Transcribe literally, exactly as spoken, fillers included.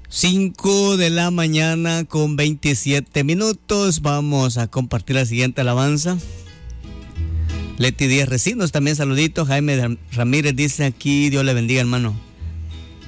cinco de la mañana con veintisiete minutos. Vamos a compartir la siguiente alabanza. Leti Díaz Recinos, también saluditos. Jaime Ramírez dice aquí, Dios le bendiga, hermano.